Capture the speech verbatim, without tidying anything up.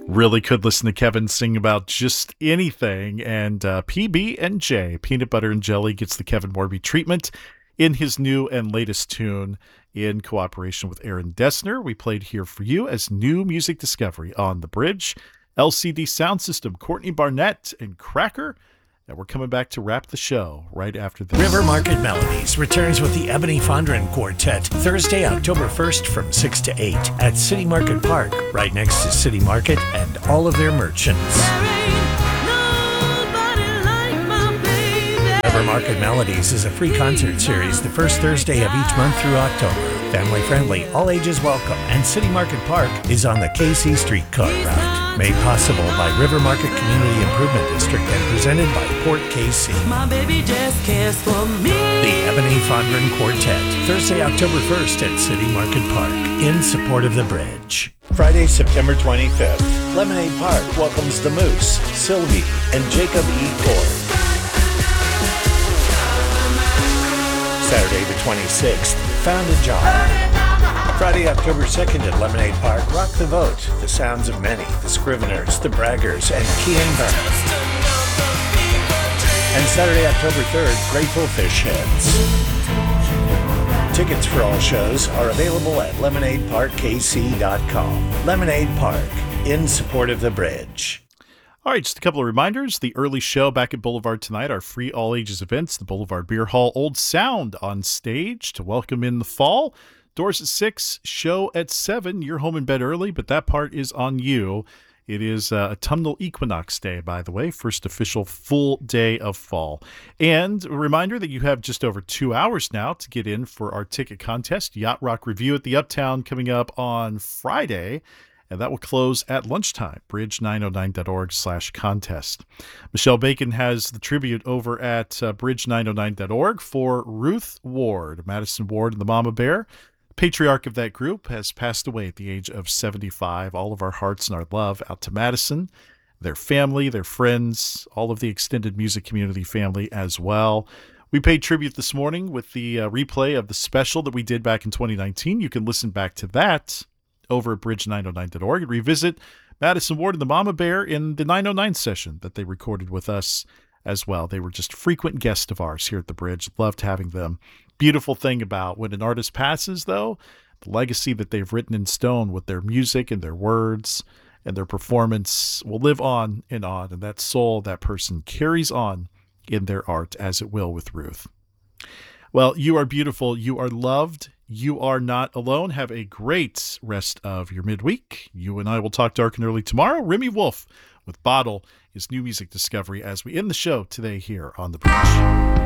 Really could listen to Kevin sing about just anything. And uh, P B and J, Peanut Butter and Jelly, gets the Kevin Morby treatment in his new and latest tune in cooperation with Aaron Dessner. We played here for you as new music discovery on The Bridge. L C D Sound System, Courtney Barnett and Cracker. And we're coming back to wrap the show right after this. River Market Melodies returns with the Ebony Fondren Quartet Thursday, October first from six to eight at City Market Park, right next to City Market and all of their merchants. River Market Melodies is a free concert series the first Thursday of each month through October. Family friendly, all ages welcome, and City Market Park is on the K C Streetcar route. Made possible by River Market Community Improvement District and presented by Port K C. My baby just cares for me. The Ebony Fondren Quartet, Thursday, October first at City Market Park, in support of The Bridge. Friday, September twenty-fifth, Lemonade Park welcomes The Moose, Sylvie, and Jacob E. Ford. Saturday the twenty-sixth, Found a Job. Friday, October second at Lemonade Park, Rock the Vote, The Sounds of Many, The Scriveners, The Braggers, and Kian Byrne. And Saturday, October third, Grateful Fish Heads. Tickets for all shows are available at lemonade park k c dot com. Lemonade Park, in support of The Bridge. All right, just a couple of reminders. The early show back at Boulevard tonight, our free all-ages events, the Boulevard Beer Hall Old Sound on stage to welcome in the fall. Doors at six, show at seven. You're home in bed early, but that part is on you. It is uh, Autumnal Equinox Day, by the way, first official full day of fall. And a reminder that you have just over two hours now to get in for our ticket contest, Yacht Rock Review at the Uptown, coming up on Friday. And that will close at lunchtime, bridge nine oh nine dot org slash contest. Michelle Bacon has the tribute over at uh, bridge nine oh nine dot org for Ruth Ward. Madison Ward and the Mama Bear, patriarch of that group, has passed away at the age of seventy-five. All of our hearts and our love out to Madison, their family, their friends, all of the extended music community family as well. We paid tribute this morning with the uh, replay of the special that we did back in twenty nineteen. You can listen back to that over at bridge nine oh nine dot org and revisit Madison Ward and the Mama Bear in the nine oh nine session that they recorded with us as well. They were just frequent guests of ours here at the Bridge. Loved having them. Beautiful thing about when an artist passes, though, the legacy that they've written in stone with their music and their words and their performance will live on and on, and that soul, that person carries on in their art, as it will with Ruth. Well, you are beautiful. You are loved. You are not alone. Have a great rest of your midweek. You and I will talk dark and early tomorrow. Remy Wolf with Bottle is new music discovery as we end the show today here on The Bridge.